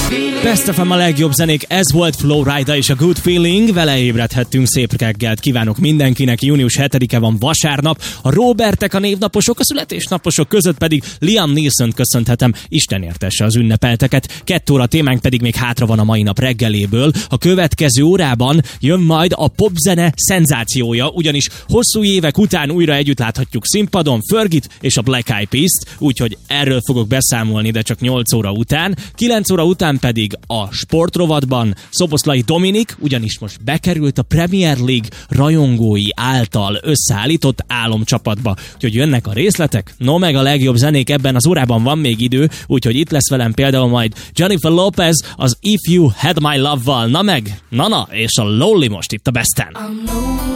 Best of a legjobb zenék, ez volt Flowrida és a Good Feeling, vele ébredhettünk, szép reggelt kívánok mindenkinek, június 7-e van vasárnap, a Robertek a névnaposok, a születésnaposok között pedig Liam Neeson-t köszönhetem, Isten értesse az ünnepelteket, 2 óra témánk pedig még hátra van a mai nap reggeléből, a következő órában jön majd a popzene szenzációja, ugyanis hosszú évek után újra együtt láthatjuk színpadon Fergit és a Black Eyed Peas-t, úgyhogy erről fogok beszámolni, de csak 8 óra után, 9 óra után pedig a sportrovatban Szoboszlai Dominik, ugyanis most bekerült a Premier League rajongói által összeállított álomcsapatba. Úgyhogy jönnek a részletek, no meg a legjobb zenék, ebben az órában van még idő, úgyhogy itt lesz velem például majd Jennifer Lopez az If You Had My Love-val, na meg, na és a Lonely most itt a Besten.